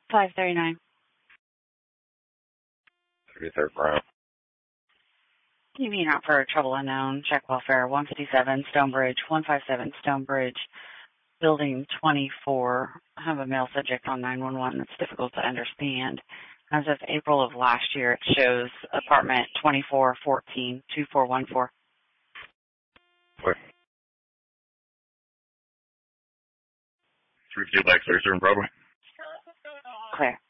539. 33rd Brown. You mean out for trouble unknown. Check welfare 157 Stonebridge, 157 Stonebridge, building 24. I have a male subject on 911 that's difficult to understand. As of April of last year, it shows apartment 2414 2414. Where? 3 Lakes, 37 Broadway. Clear.